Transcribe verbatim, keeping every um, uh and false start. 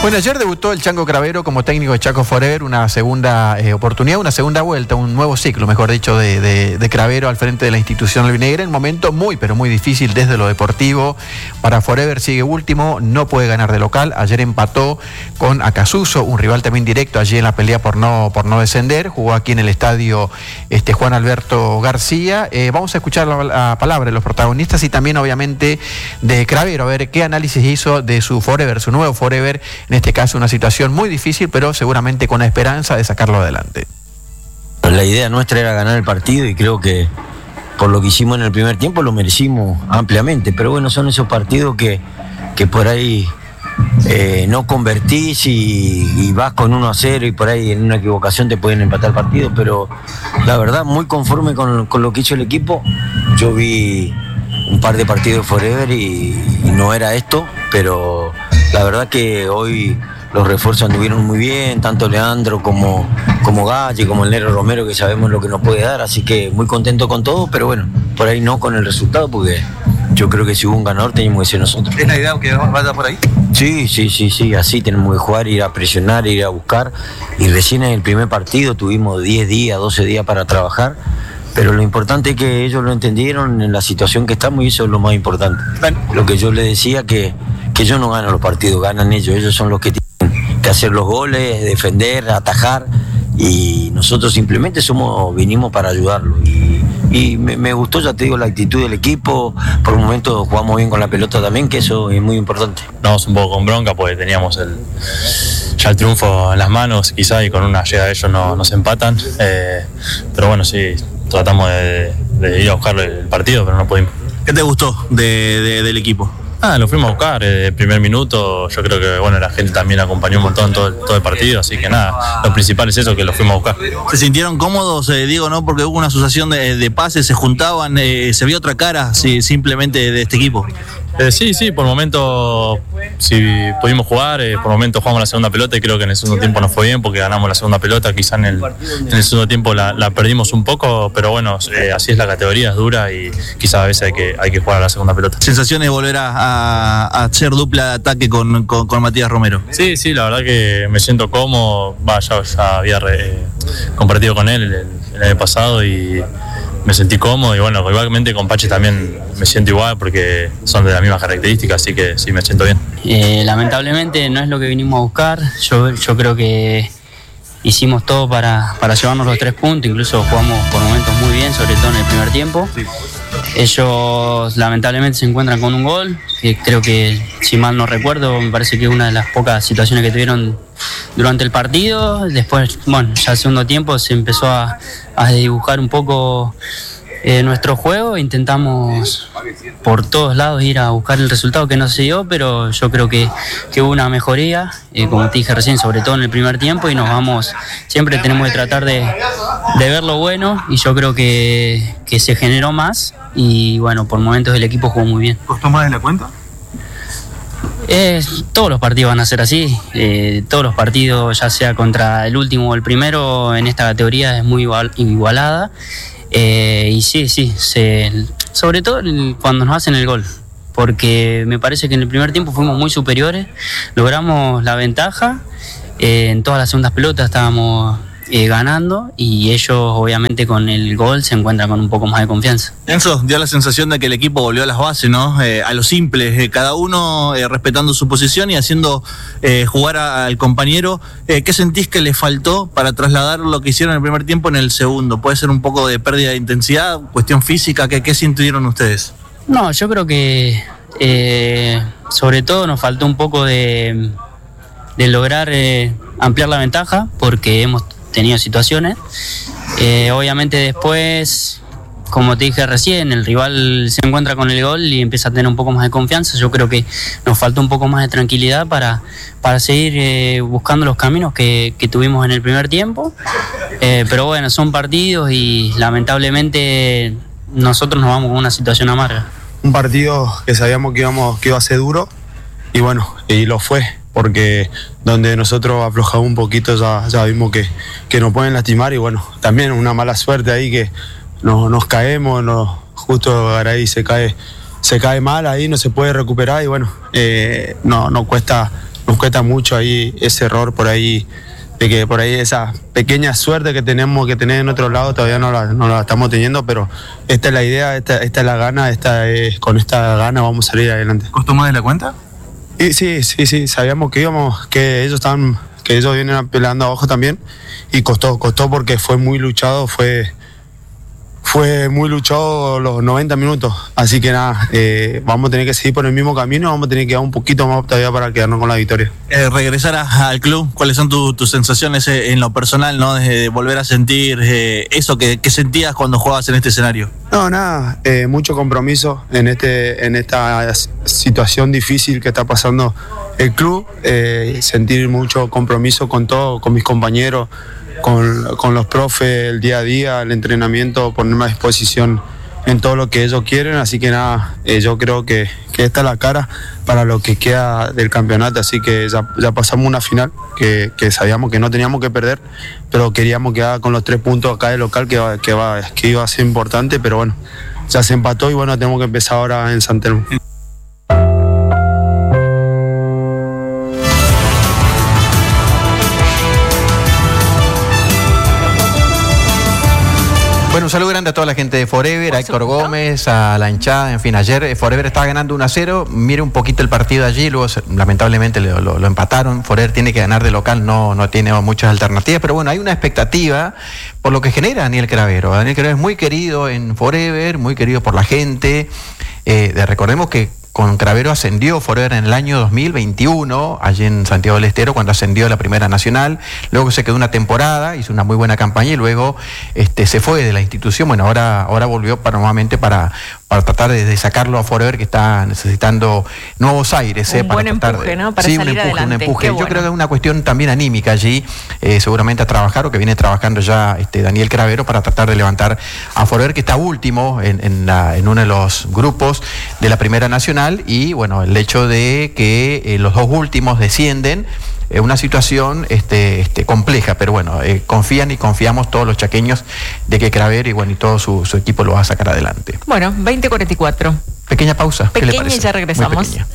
Bueno, ayer debutó el Chango Cravero como técnico de Chaco Forever, una segunda eh, oportunidad, una segunda vuelta, un nuevo ciclo, mejor dicho, de, de, de Cravero al frente de la institución albinegra, en un momento muy, pero muy difícil desde lo deportivo. Para Forever sigue último, no puede ganar de local. Ayer empató con Acasuso, un rival también directo allí en la pelea por no, por no descender. Jugó aquí en el estadio este, Juan Alberto García. Eh, vamos a escuchar la, la palabra de los protagonistas y también, obviamente, de Cravero, a ver qué análisis hizo de su Forever, su nuevo Forever. En este caso una situación muy difícil, pero seguramente con la esperanza de sacarlo adelante. La idea nuestra era ganar el partido y creo que por lo que hicimos en el primer tiempo lo merecimos ampliamente, pero bueno, son esos partidos que, que por ahí eh, no convertís y, y vas con uno a cero y por ahí en una equivocación te pueden empatar el partido, pero la verdad muy conforme con, con lo que hizo el equipo. Yo vi un par de partidos de Forever y, y no era esto, pero la verdad que hoy los refuerzos anduvieron muy bien, tanto Leandro como, como Galle, como el Nero Romero, que sabemos lo que nos puede dar, así que muy contento con todo, pero bueno, por ahí no con el resultado, porque yo creo que si hubo un ganador teníamos que ser nosotros. ¿Es la idea que vaya por ahí? Sí, sí, sí, sí, así tenemos que jugar, ir a presionar, ir a buscar, y recién en el primer partido tuvimos diez días, doce días para trabajar, pero lo importante es que ellos lo entendieron en la situación que estamos y eso es lo más importante. Bueno. Lo que yo les decía, que, que yo no gano los partidos, ganan ellos, ellos son los que tienen que hacer los goles, defender, atajar, y nosotros simplemente somos vinimos para ayudarlo. Y, y me, me gustó, ya te digo, la actitud del equipo, por un momento jugamos bien con la pelota también, que eso es muy importante. Estamos un poco con bronca porque teníamos el, ya el triunfo en las manos, quizá, y con una llegada de ellos no, nos empatan, eh, pero bueno, sí, tratamos de, de ir a buscar el partido, pero no pudimos. ¿Qué te gustó de, de, del equipo? Ah, lo fuimos a buscar desde el primer minuto. Yo creo que bueno, la gente también acompañó un montón todo el, todo el partido, así que nada, lo principal es eso, que lo fuimos a buscar. ¿Se sintieron cómodos, eh, Diego, no? Porque hubo una asociación de, de pases, se juntaban, eh, se vio otra cara sí, simplemente de este equipo. Eh, sí, sí, por momentos sí pudimos jugar, eh, por momentos jugamos la segunda pelota y creo que en el segundo tiempo nos fue bien porque ganamos la segunda pelota, quizá en el, en el segundo tiempo la, la perdimos un poco, pero bueno, eh, así es la categoría, es dura y quizá a veces hay que, hay que jugar a la segunda pelota. ¿Sensaciones de volver a, a, a hacer dupla de ataque con, con, con Matías Romero? Sí, sí, la verdad que me siento cómodo, va, ya, ya había re, compartido con él el, el año pasado y me sentí cómodo y bueno, igualmente con Pache también me siento igual porque son de las mismas características, así que sí, me siento bien. Eh, lamentablemente no es lo que vinimos a buscar, yo, yo creo que hicimos todo para, para llevarnos los tres puntos, incluso jugamos por momentos muy bien, sobre todo en el primer tiempo. Sí. Ellos lamentablemente se encuentran con un gol, que creo que, si mal no recuerdo, me parece que es una de las pocas situaciones que tuvieron durante el partido. Después, bueno, ya el segundo tiempo se empezó a, a dibujar un poco eh, nuestro juego. Intentamos por todos lados ir a buscar el resultado, que no se dio, pero yo creo que, que hubo una mejoría, eh, como te dije recién, sobre todo en el primer tiempo, y nos vamos, siempre tenemos que tratar de, de ver lo bueno, y yo creo que, que se generó más, y bueno, por momentos el equipo jugó muy bien. ¿Costó más de la cuenta? Eh, todos los partidos van a ser así, eh, todos los partidos, ya sea contra el último o el primero, en esta categoría es muy igual, igualada, eh, y sí, sí, se, sobre todo cuando nos hacen el gol, porque me parece que en el primer tiempo fuimos muy superiores, logramos la ventaja, eh, en todas las segundas pelotas estábamos eh, ganando, y ellos obviamente con el gol se encuentran con un poco más de confianza. Enzo, dio la sensación de que el equipo volvió a las bases, ¿no? Eh, a lo simple, eh, cada uno eh, respetando su posición y haciendo eh, jugar a, al compañero. Eh, ¿Qué sentís que le faltó para trasladar lo que hicieron en el primer tiempo en el segundo? ¿Puede ser un poco de pérdida de intensidad, cuestión física? ¿Qué, qué sintieron ustedes? No, yo creo que eh, sobre todo nos faltó un poco de, de lograr eh, ampliar la ventaja, porque hemos tenido situaciones. Eh, obviamente después, como te dije recién, el rival se encuentra con el gol y empieza a tener un poco más de confianza. Yo creo que nos faltó un poco más de tranquilidad para, para seguir eh, buscando los caminos que, que tuvimos en el primer tiempo. Eh, pero bueno, son partidos y lamentablemente nosotros nos vamos con una situación amarga. Un partido que sabíamos que, íbamos, que iba a ser duro y bueno, y lo fue. Porque donde nosotros aflojamos un poquito ya, ya vimos que, que nos pueden lastimar y bueno, también una mala suerte ahí que nos, nos caemos, nos, justo Garay se cae, se cae mal ahí, no se puede recuperar y bueno, eh, no, no cuesta nos cuesta mucho ahí ese error por ahí, de que por ahí esa pequeña suerte que tenemos que tener en otro lado todavía no la, no la estamos teniendo, pero esta es la idea, esta, esta es la gana, esta es, con esta gana vamos a salir adelante. ¿Costó más de la cuenta? Y sí, sí, sí, sabíamos que íbamos, que ellos estaban, que ellos vienen peleando abajo también, y costó, costó porque fue muy luchado, fue... Fue muy luchado los noventa minutos, así que nada, eh, vamos a tener que seguir por el mismo camino, vamos a tener que dar un poquito más todavía para quedarnos con la victoria. Eh, regresar a, al club, ¿cuáles son tu, tus sensaciones eh, en lo personal, ¿no? De, de volver a sentir eh, eso que, que sentías cuando jugabas en este escenario? No, nada, eh, mucho compromiso en, este, en esta situación difícil que está pasando el club, eh, sentir mucho compromiso con todo, con mis compañeros, Con, con los profes, el día a día, el entrenamiento, ponerme a disposición en todo lo que ellos quieren, así que nada, eh, yo creo que, que esta es la cara para lo que queda del campeonato, así que ya, ya pasamos una final que, que sabíamos que no teníamos que perder, pero queríamos quedar con los tres puntos acá de local, que, va, que, va, que iba a ser importante, pero bueno, ya se empató y bueno, tenemos que empezar ahora en San Telmo. Bueno, un saludo grande a toda la gente de Forever, a Héctor Gómez, a la hinchada, en fin, ayer Forever estaba ganando uno a cero, mire un poquito el partido allí, luego lamentablemente lo, lo, lo empataron, Forever tiene que ganar de local, no, no tiene muchas alternativas, pero bueno, hay una expectativa por lo que genera Daniel Cravero. Daniel Cravero es muy querido en Forever, muy querido por la gente, eh, recordemos que con Cravero ascendió Forever en el año dos mil veintiuno, allí en Santiago del Estero, cuando ascendió a la Primera Nacional. Luego se quedó una temporada, hizo una muy buena campaña y luego este, se fue de la institución. Bueno, ahora, ahora volvió para, nuevamente para, para tratar de, de sacarlo a Forever, que está necesitando nuevos aires. Un eh, para buen empuje, de, ¿no? Para sí, salir un empuje, adelante. un empuje. Yo bueno. creo que es una cuestión también anímica allí, eh, seguramente a trabajar, o que viene trabajando ya este, Daniel Cravero, para tratar de levantar a Forever, que está último en, en, la, en uno de los grupos de la Primera Nacional, y bueno, el hecho de que eh, los dos últimos descienden, es eh, una situación este, este, compleja, pero bueno, eh, confían y confiamos todos los chaqueños de que Cravero y bueno, y todo su, su equipo lo va a sacar adelante. Bueno, veinte cuarenta y cuatro. Pequeña pausa. Pequeña ¿qué le parece? y ya regresamos.